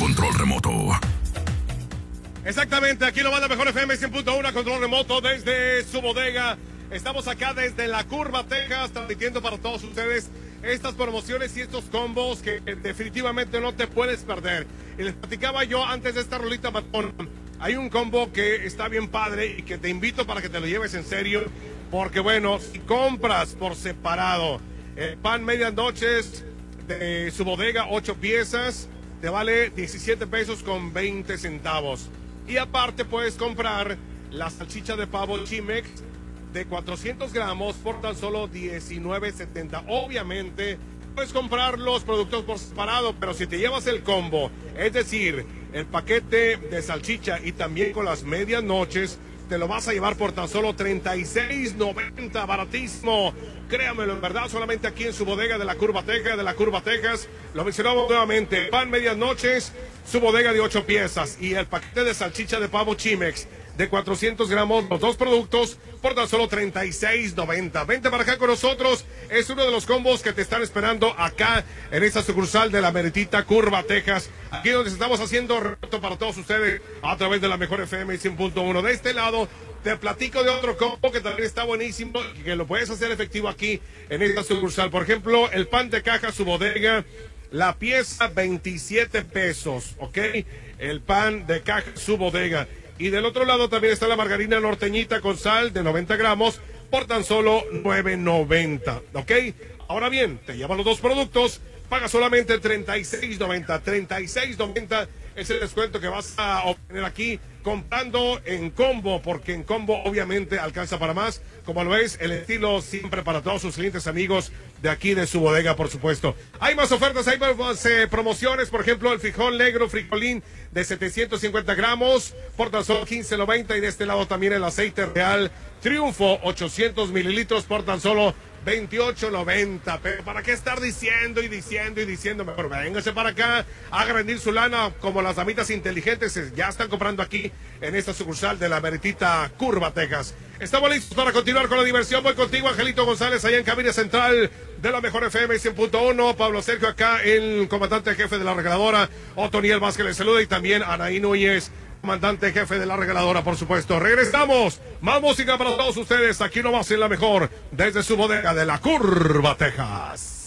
control remoto. Exactamente, aquí lo va la mejor FM 100.1 a control remoto desde su bodega. Estamos acá desde La Curva, Texas, transmitiendo para todos ustedes estas promociones y estos combos que definitivamente no te puedes perder. Y les platicaba yo antes de esta rolita matón, hay un combo que está bien padre y que te invito para que te lo lleves en serio, porque bueno, si compras por separado el pan medianoches de su bodega, 8 piezas, te vale 17 pesos con 20 centavos. Y aparte puedes comprar la salchicha de pavo Chimex de 400 gramos por tan solo $19.70. Obviamente puedes comprar los productos por separado, pero si te llevas el combo, es decir, el paquete de salchicha y también con las medianoches, te lo vas a llevar por tan solo $36.90, baratísimo. Créamelo, en verdad, solamente aquí en su bodega de La Curva, Texas. Lo mencionamos nuevamente, pan medianoches, su bodega de 8 piezas y el paquete de salchicha de pavo Chimex de 400 gramos, los dos productos por tan solo $36.90. Vente para acá con nosotros, es uno de los combos que te están esperando acá en esta sucursal de la meritita Curva, Texas, aquí donde estamos haciendo reto para todos ustedes a través de la mejor FM 100.1. De este lado te platico de otro combo que también está buenísimo y que lo puedes hacer efectivo aquí en esta sucursal. Por ejemplo, el pan de caja su bodega, la pieza 27 pesos, ¿ok? El pan de caja su bodega. Y del otro lado también está la margarina norteñita con sal de 90 gramos por tan solo $9.90, ¿ok? Ahora bien, te llevan los dos productos, paga solamente $36.90. $36.90 es el descuento que vas a obtener aquí comprando en combo, porque en combo obviamente alcanza para más, como lo es el estilo siempre para todos sus clientes amigos de aquí de su bodega, por supuesto. Hay más ofertas, hay más promociones, por ejemplo, el frijol negro, frijolín de 750 gramos por tan solo $15.90, y de este lado también el aceite real Triunfo 800 mililitros por tan solo $28.90. Pero ¿para qué estar diciendo y diciendo? Mejor véngase para acá, haga rendir su lana como las damitas inteligentes ya están comprando aquí en esta sucursal de la meritita Curva, Texas. Estamos listos para continuar con la diversión. Voy contigo, Angelito González, allá en cabina central de la mejor FM 100.1. Pablo Sergio acá, el comandante jefe de la regaladora. Otoniel Vázquez le saluda, y también Anaí Núñez, comandante jefe de la regaladora, por supuesto. Regresamos, más música para todos ustedes, aquí nomás en la mejor, desde su bodega de La Curva, Texas.